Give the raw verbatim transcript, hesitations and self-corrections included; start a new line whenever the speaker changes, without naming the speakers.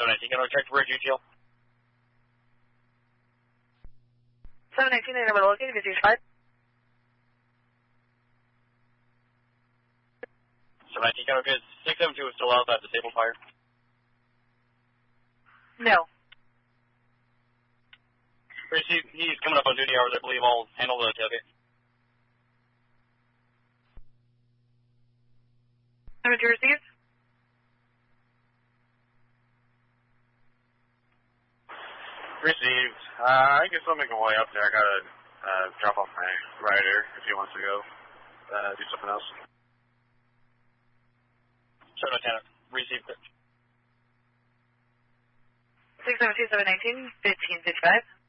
seven nineteen, can I check the bridge U T L?
seven nineteen, they number located, fifty five.
seven nineteen, can I get six seven two is still out, that disabled fire?
No.
Receive, he's coming up on duty hours, I believe. I'll handle the tailgate.
Number two received.
Received. Uh, I guess I'll make my way up there. I gotta uh, drop off my rider if he wants to go uh, do something else.
Sir, Lieutenant. Received it.
six seven two, seven nineteen, fifteen fifty-five.